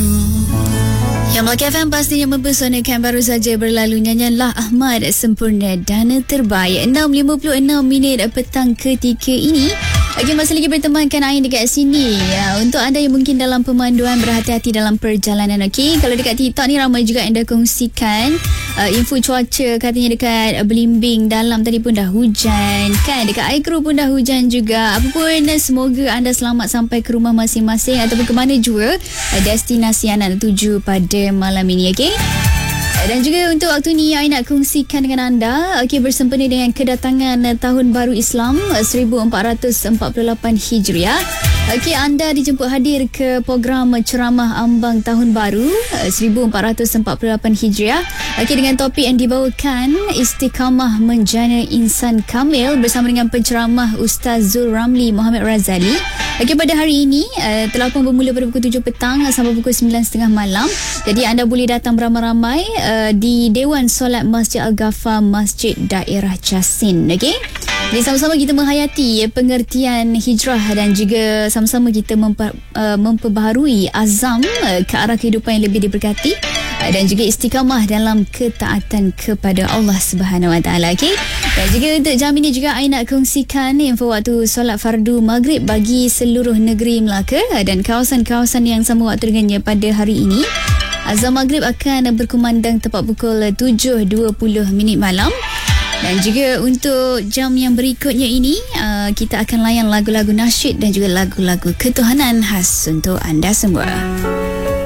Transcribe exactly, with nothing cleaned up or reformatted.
Yang Melaka F M pastinya mempesonakan. Baru saja berlalu nyanyianlah Ahmad Sempurna Dana Terbaik. enam lima puluh enam minit petang ketika ini. Okey, masih lagi bertemankan Ain dekat sini. Ya, untuk anda yang mungkin dalam pemanduan, berhati-hati dalam perjalanan. Okey, kalau dekat TikTok ni ramai juga yang dah kongsikan uh, info cuaca, katanya dekat uh, Belimbing dalam tadi pun dah hujan kan, dekat Aikro pun dah hujan juga. Apapun, semoga anda selamat sampai ke rumah masing-masing ataupun ke mana juga uh, destinasi anda nak tuju pada malam ini. Okey, dan juga untuk waktu ni saya nak kongsikan dengan anda, okey, bersempena dengan kedatangan Tahun Baru Islam seribu empat ratus empat puluh lapan Hijriah. Okey, anda dijemput hadir ke program ceramah ambang Tahun Baru seribu empat ratus empat puluh lapan Hijriah. Okey, dengan topik yang dibawakan Istiqamah Menjana Insan Kamil bersama dengan penceramah Ustaz Zul Ramli Muhammad Razali. Okey, pada hari ini uh, telapon bermula pada pukul tujuh petang sampai pukul sembilan tiga puluh malam. Jadi anda boleh datang beramai-ramai uh, di Dewan Solat Masjid Al-Ghafar, Masjid Daerah Jasin. Okey, jadi sama-sama kita menghayati pengertian hijrah dan juga sama-sama kita memper, uh, memperbaharui azam uh, ke arah kehidupan yang lebih diberkati uh, dan juga istiqamah dalam ketaatan kepada Allah Subhanahu Wa Taala. Okey, dan juga untuk jam ini juga saya nak kongsikan info waktu solat fardu maghrib bagi seluruh negeri Melaka dan kawasan-kawasan yang sama waktu dengannya pada hari ini. Azan maghrib akan berkumandang tepat pukul tujuh dua puluh minit malam. Dan juga untuk jam yang berikutnya ini, uh, kita akan layan lagu-lagu nasyid dan juga lagu-lagu ketuhanan khas untuk anda semua.